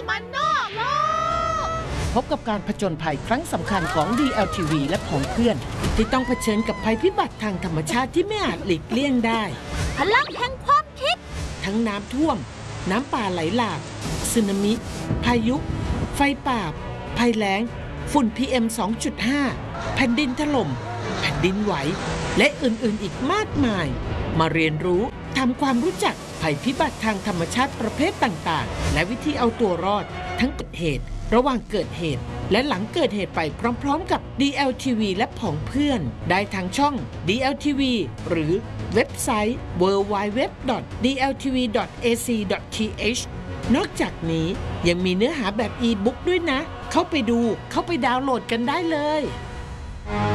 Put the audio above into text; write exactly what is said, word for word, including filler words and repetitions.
มันนอกโลกพบกับการผจญภัยครั้งสำคัญของ ดี แอล ที วี และผองเพื่อนที่ต้องเผชิญกับภัยพิบัติทางธรรมชาติที่ไม่อาจหลีกเลี่ยงได้พลังแห่งความคิดทั้งน้ำท่วมน้ำป่าไหลหลากสึนามิพายุไฟป่าภัยแล้งฝุ่น พี เอ็ม สองจุดห้า แผ่นดินถล่มแผ่นดินไหวและอื่นๆอีกมากมายมาเรียนรู้ทำความรู้จักภัยพิบัติทางธรรมชาติประเภทต่างๆและวิธีเอาตัวรอดทั้งเกิดเหตุระหว่างเกิดเหตุและหลังเกิดเหตุไปพร้อมๆกับ ดี แอล ที วี และผองเพื่อนได้ทางช่อง ดี แอล ที วี หรือเว็บไซต์ ดับเบิลยู ดับเบิลยู ดับเบิลยู ดอท ดี แอล ที วี ดอท เอ ซี ดอท ที เอช นอกจากนี้ยังมีเนื้อหาแบบอีบุ๊กด้วยนะเข้าไปดูเข้าไปดาวน์โหลดกันได้เลย